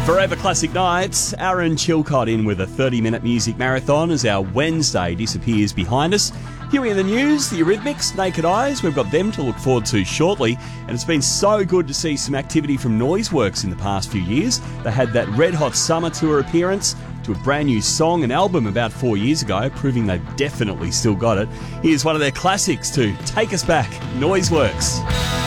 Forever Classic Nights, Aaron Chilcott in with a 30-minute music marathon as our Wednesday disappears behind us. Here in the news, the Eurythmics, Naked Eyes, we've got them to look forward to shortly. And it's been so good to see some activity from Noiseworks in the past few years. They had that Red Hot Summer Tour appearance to a brand new song and album about 4 years ago, proving they've definitely still got it. Here's one of their classics to take us back, Noiseworks.